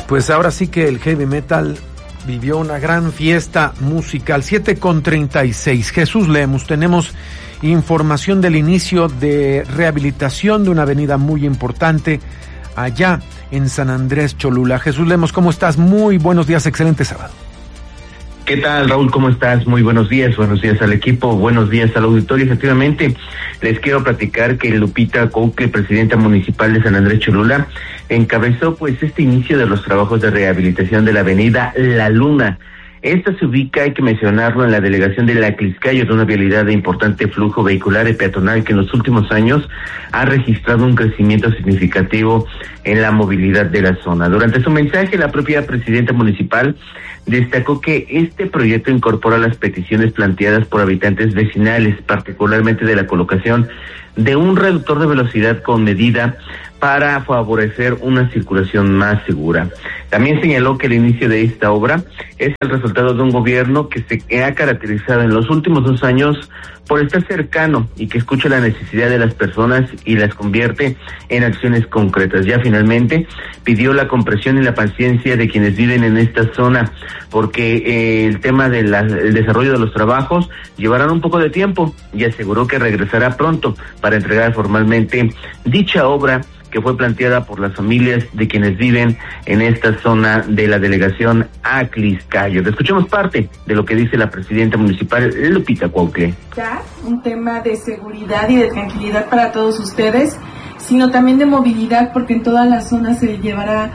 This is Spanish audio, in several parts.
Pues ahora sí que el heavy metal vivió una gran fiesta musical. 7:36. Jesús Lemus, tenemos información del inicio de rehabilitación de una avenida muy importante allá en San Andrés Cholula. Jesús Lemus, ¿cómo estás? Muy buenos días, excelente sábado. ¿Qué tal, Raúl? ¿Cómo estás? Muy buenos días al equipo, buenos días al auditorio. Efectivamente, les quiero platicar que Lupita Couque, presidenta municipal de San Andrés Cholula, encabezó pues este inicio de los trabajos de rehabilitación de la avenida La Luna. Esta se ubica, hay que mencionarlo, en la delegación de La Cliscayo, de una vialidad de importante flujo vehicular y peatonal que en los últimos años ha registrado un crecimiento significativo en la movilidad de la zona. Durante su mensaje, la propia presidenta municipal destacó que este proyecto incorpora las peticiones planteadas por habitantes vecinales, particularmente de la colocación de un reductor de velocidad con medida para favorecer una circulación más segura. También señaló que el inicio de esta obra es el resultado de un gobierno que se ha caracterizado en los últimos 2 años por estar cercano y que escucha la necesidad de las personas y las convierte en acciones concretas. Ya finalmente pidió la comprensión y la paciencia de quienes viven en esta zona, porque el tema del desarrollo de los trabajos llevarán un poco de tiempo, y aseguró que regresará pronto para entregar formalmente dicha obra que fue planteada por las familias de quienes viven en esta zona de la delegación Acliscayo. Escuchemos parte de lo que dice la presidenta municipal, Lupita Couque. Un tema de seguridad y de tranquilidad para todos ustedes, sino también de movilidad, porque en toda la zona se llevará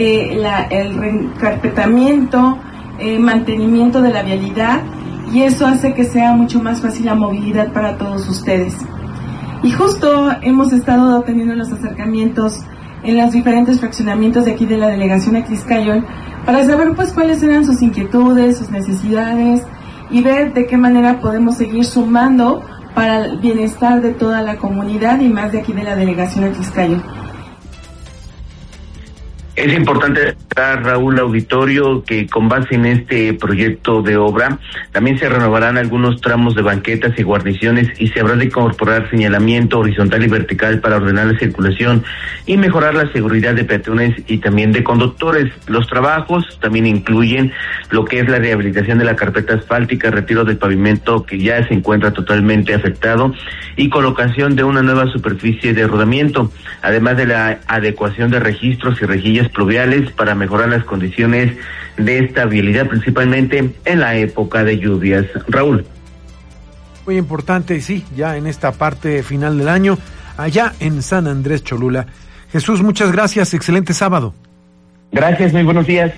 el reencarpetamiento, mantenimiento de la vialidad, y eso hace que sea mucho más fácil la movilidad para todos ustedes. Y justo hemos estado teniendo los acercamientos en los diferentes fraccionamientos de aquí de la delegación Acliscayo para saber pues cuáles eran sus inquietudes, sus necesidades, y ver de qué manera podemos seguir sumando para el bienestar de toda la comunidad y más de aquí de la delegación Acliscayo. Es importante destacar, Raúl, auditorio, que con base en este proyecto de obra también se renovarán algunos tramos de banquetas y guarniciones, y se habrá de incorporar señalamiento horizontal y vertical para ordenar la circulación y mejorar la seguridad de peatones y también de conductores. Los trabajos también incluyen lo que es la rehabilitación de la carpeta asfáltica, retiro del pavimento que ya se encuentra totalmente afectado y colocación de una nueva superficie de rodamiento, además de la adecuación de registros y rejillas pluviales para mejorar las condiciones de esta vialidad, principalmente en la época de lluvias. Raúl. Muy importante, sí, ya en esta parte final del año, allá en San Andrés Cholula. Jesús, muchas gracias, excelente sábado. Gracias, muy buenos días.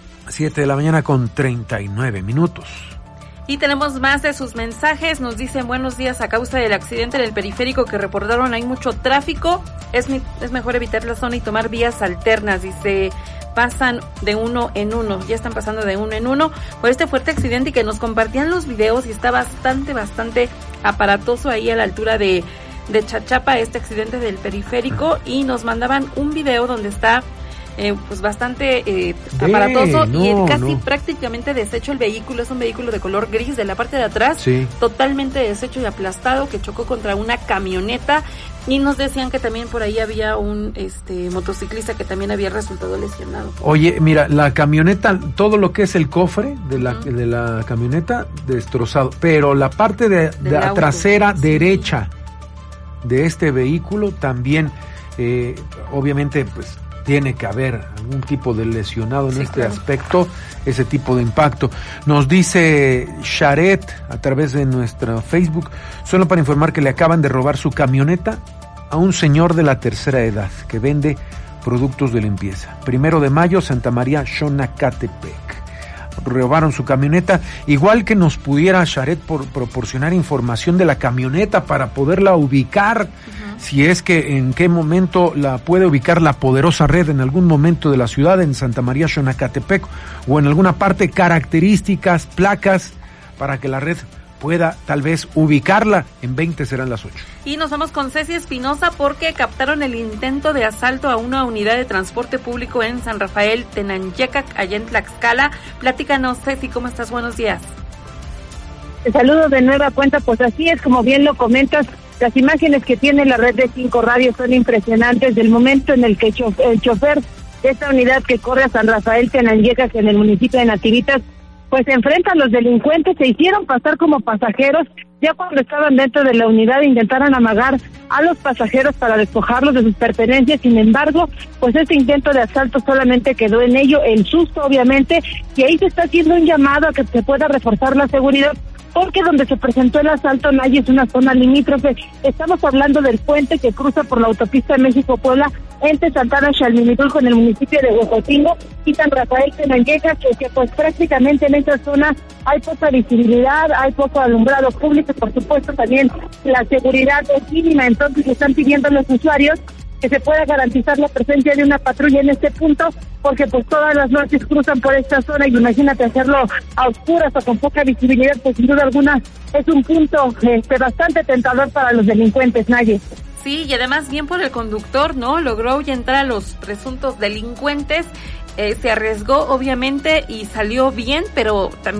7:39 a.m. Y tenemos más de sus mensajes. Nos dicen: buenos días, a causa del accidente en el periférico que reportaron, hay mucho tráfico, es mejor evitar la zona y tomar vías alternas. Dice, pasan de uno en uno, ya están pasando de uno en uno por este fuerte accidente, y que nos compartían los videos, y está bastante aparatoso ahí a la altura de Chachapa, este accidente del periférico, y nos mandaban un video donde está pues bastante aparatoso, y prácticamente deshecho el vehículo. Es un vehículo de color gris de la parte de atrás, sí, totalmente deshecho y aplastado, que chocó contra una camioneta, y nos decían que también por ahí había un motociclista que también había resultado lesionado. Oye, mira, la camioneta, todo lo que es el cofre de la camioneta destrozado, pero la parte de la trasera derecha de este vehículo también, obviamente, pues tiene que haber algún tipo de lesionado en este aspecto, ese tipo de impacto. Nos dice Sharet a través de nuestro Facebook, solo para informar que le acaban de robar su camioneta a un señor de la tercera edad que vende productos de limpieza. 1 de mayo, Santa María, Xonacatepec. Robaron su camioneta, igual que nos pudiera Sharet proporcionar información de la camioneta para poderla ubicar, si es que en qué momento la puede ubicar la poderosa red, en algún momento de la ciudad, en Santa María Xonacatepec, o en alguna parte, características, placas, para que la red pueda tal vez ubicarla. En 20 serán las 8. Y nos vamos con Ceci Espinosa, porque captaron el intento de asalto a una unidad de transporte público en San Rafael Tenanyecac, allá en Tlaxcala. Platícanos, Ceci, ¿cómo estás? Buenos días. Te saludo de nueva cuenta. Pues así es, como bien lo comentas, las imágenes que tiene la red de 5 radios son impresionantes, del momento en el que el chofer esta unidad que corre a San Rafael Tenanyejas en el municipio de Nativitas, pues se enfrentan los delincuentes, se hicieron pasar como pasajeros. Ya cuando estaban dentro de la unidad intentaron amagar a los pasajeros para despojarlos de sus pertenencias. Sin embargo, pues este intento de asalto solamente quedó en ello, el susto obviamente, y ahí se está haciendo un llamado a que se pueda reforzar la seguridad, porque donde se presentó el asalto, Nayi, es una zona limítrofe. Estamos hablando del puente que cruza por la autopista México-Puebla entre Santana Chalminipul con el municipio de Huejotingo y San Rafael Tenanyejas, que pues prácticamente en esa zona hay poca visibilidad, hay poco alumbrado público, por supuesto también la seguridad es mínima. Entonces están pidiendo a los usuarios que se pueda garantizar la presencia de una patrulla en este punto, porque pues todas las noches cruzan por esta zona y imagínate hacerlo a oscuras o con poca visibilidad, pues sin duda alguna es un punto bastante tentador para los delincuentes, Naye. Sí, y además bien por el conductor, ¿no? Logró ahuyentar a los presuntos delincuentes, se arriesgó obviamente y salió bien, pero también